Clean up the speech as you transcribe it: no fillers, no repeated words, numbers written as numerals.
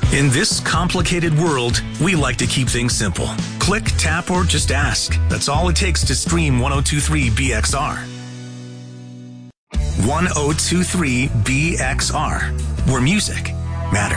In this complicated world, we like to keep things simple. Click, tap, or just ask. That's all it takes to stream 1023 BXR. 1023 BXR, where music matters.